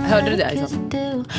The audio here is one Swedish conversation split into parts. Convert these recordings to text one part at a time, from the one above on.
Hörde du det liksom?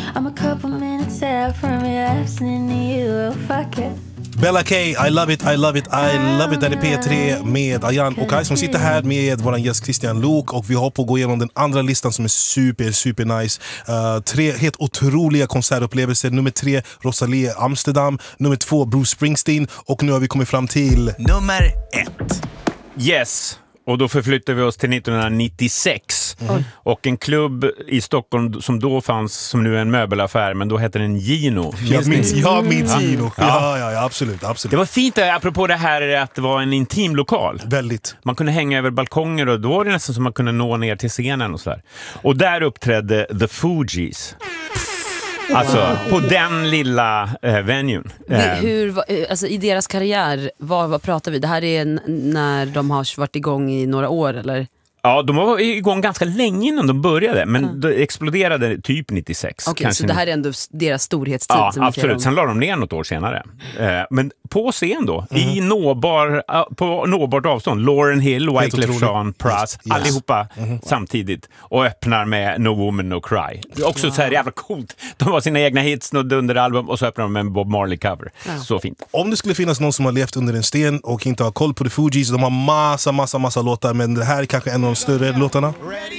Bella K, I love it, I love it, I love it. Där är P3 med Ayan och Kai som sitter här med våran gäst Christian Luuk. Och vi har på att gå igenom den andra listan som är super nice. 3 helt otroliga konsertupplevelser. Nummer 3, Rosalie Amsterdam. Nummer 2, Bruce Springsteen. Och nu har vi kommit fram till nummer 1. Yes. Och då förflyttar vi oss till 1996. Och en klubb i Stockholm som då fanns, som nu är en möbelaffär, men då hette den Gino. Jag minns Gino. Ja, absolut. Det var fint, apropå det här att det var en intim lokal. Väldigt. Man kunde hänga över balkonger och då var det nästan som man kunde nå ner till scenen och sådär. Och där uppträdde The Fugees. Alltså, på den lilla venuen. Alltså i deras karriär, vad pratar vi? Det här är när de har varit igång i några år, eller? Ja, de var igång ganska länge innan de började, men det exploderade typ 96. Okej, så det här är ändå deras storhetstid. Ja, som absolut. Sen la de ner något år senare. Men på scen då, i på nåbart avstånd, Lauryn Hill, Wyclef Jean, Pras, allihopa samtidigt. Och öppnar med No Woman No Cry. Det är också så här jävla coolt. De har sina egna hits, något underalbum, och så öppnar de med en Bob Marley-cover. Så fint. Om det skulle finnas någon som har levt under en sten och inte har koll på The Fugees, de har massa låtar, men det här är kanske en av de större låtarna.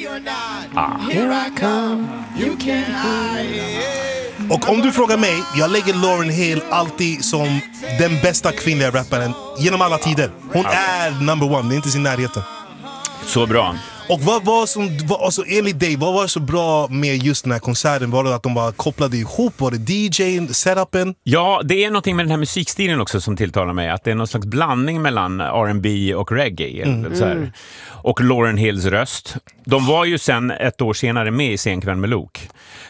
Och om du frågar mig, jag lägger Lauryn Hill alltid som den bästa kvinnliga rapparen genom alla tider. Hon är number one, det är inte sin närheten. Så bra. Och vad var alltså, enligt dig, vad var så bra med just den här konserten? Var det att de bara kopplade ihop? Var det DJ:n, setupen? Ja, det är någonting med den här musikstilen också som tilltalar mig. Att det är någon slags blandning mellan R&B och reggae. Så här. Och Lauryn Hills röst. De var ju sen ett år senare med i Senkväll med Luuk.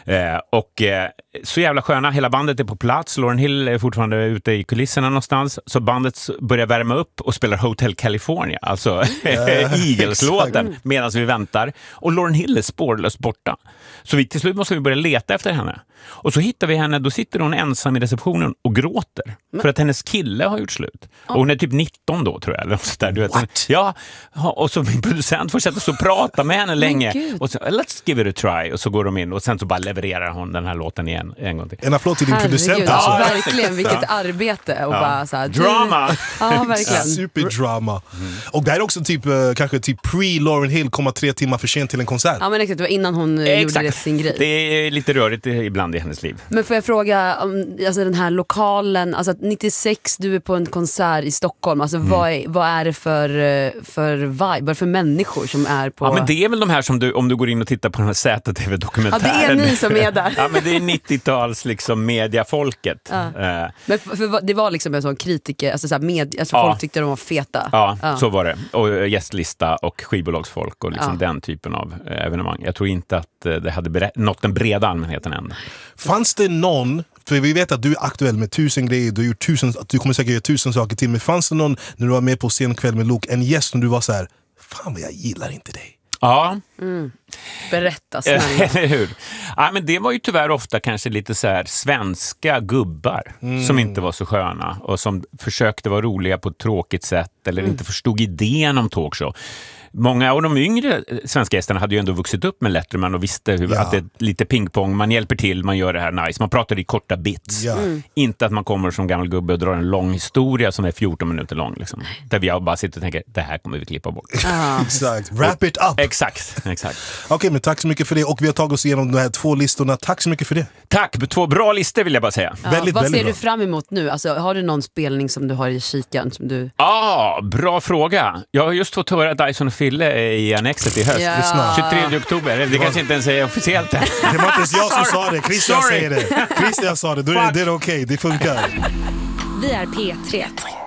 Så jävla sköna, hela bandet är på plats. Lauryn Hill är fortfarande ute i kulisserna någonstans. Så bandet börjar värma upp och spelar Hotel California. Alltså Eagles-låten medan vi väntar. Och Lauryn Hill är spårlöst borta. Så till slut måste vi börja leta efter henne. Och så hittar vi henne, då sitter hon ensam i receptionen och gråter. För att hennes kille har gjort slut. Och hon är typ 19 då, tror jag. Eller så där, du vet. Ja, och så min producent får sätta sig och prata med henne länge. Och så, let's give it a try. Och så går de in och sen så bara levererar hon den här låten igen en gång till. En applåd till din producent alltså. Ja, verkligen, vilket arbete. Och bara så här, drama! Ja, verkligen. Superdrama. Och det är också kanske pre-Lauryn Hill komma 3 timmar för sent till en konsert. Ja, men exakt, det var innan hon gjorde sin grej. Det är lite rörigt ibland i hennes liv. Men får jag fråga, alltså den här lokalen, alltså 96, du är på en konsert i Stockholm, alltså vad är det för vibe, vad är det för människor som är på... Ja, men det är väl de här som om du går in och tittar på den här ZTV-dokumentären. Ja, det är ni som är där. Ja, men det är 90-tals liksom mediafolket. Men för det var liksom en sån kritiker, alltså så här folk tyckte de var feta. Ja, så var det. Och gästlista och skivbolagsfolk och liksom den typen av evenemang. Jag tror inte att det hade nått den breda allmänheten än. Fanns det någon, för vi vet att du är aktuell med 1000 grejer, du kommer säkert göra 1000 saker till, men fanns det någon när du var med på Senkväll med Luuk, en gäst som du var så här, fan vad jag gillar inte dig? Ja. Berätta snälla. Hur? Ja, men det var ju tyvärr ofta kanske lite så här svenska gubbar som inte var så sköna och som försökte vara roliga på ett tråkigt sätt eller inte förstod idén om talkshow. Många av de yngre svenska gästerna hade ju ändå vuxit upp med Letterman och visste att det är lite pingpong, man hjälper till, man gör det här nice, man pratar i korta bits. Inte att man kommer som gammal gubbe och drar en lång historia som är 14 minuter lång liksom. Där vi bara sitter och tänker, det här kommer vi klippa bort. Exakt, wrap it up. Exakt. Okej, men tack så mycket för det, och vi har tagit oss igenom de här 2 listorna. Tack så mycket för det. Tack, 2 bra listor vill jag bara säga. Vad ser du fram emot nu? Alltså, har du någon spelning som du har i kikan? Som du... Bra fråga. Jag har just fått höra Dyson och Fille i Annexet i höst. 23 oktober. Det kanske inte ens är officiellt. Det var inte ens jag som sa det. Christian säger det. Christian sa det. Då är det okej. Det funkar. Vi är P3.